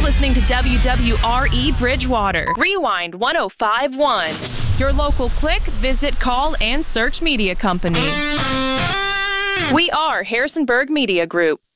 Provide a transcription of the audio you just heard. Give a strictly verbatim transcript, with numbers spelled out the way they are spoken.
listening to W W R E Bridgewater. Rewind one oh five point one. Your local click, visit, call, and search media company. We are Harrisonburg Media Group.